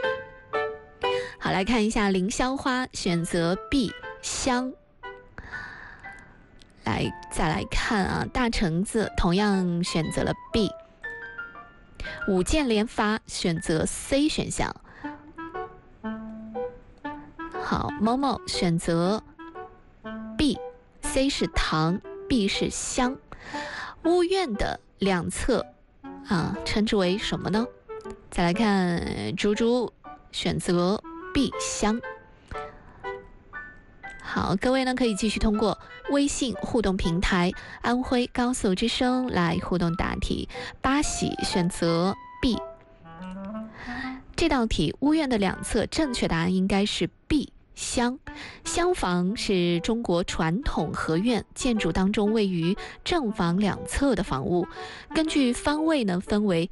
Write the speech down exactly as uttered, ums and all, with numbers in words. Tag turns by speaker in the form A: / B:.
A: 好，来看一下凌霄花，选择 B 香。来，再来看啊，大橙子同样选择了 B。五箭连发选择 C 选项。好，某某选择 B，C 是糖 ，B 是香。屋院的两侧啊，称之为什么呢？再来看竹竹选择 B 香。好，各位呢可以继续通过微信互动平台安徽高速之声来互动答题。八喜选择 B。这道题屋院的两侧正确答案应该是 B 厢。厢房是中国传统合院建筑当中位于正房两侧的房屋，根据方位呢分为